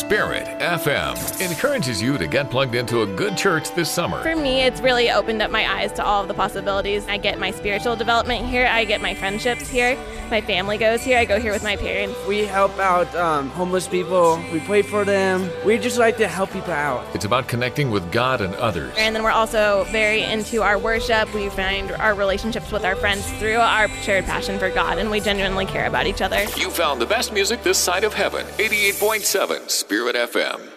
Spirit FM encourages you to get plugged into a good church this summer. For me, it's really opened up my eyes to all of the possibilities. I get my spiritual development here. I get my friendships here. My family goes here. I go here with my parents. We help out homeless people. We pray for them. We just like to help people out. It's about connecting with God and others. And then we're also very into our worship. We find our relationships with our friends through our shared passion for God, and we genuinely care about each other. You found the best music this side of heaven. 88.7 Spirit FM.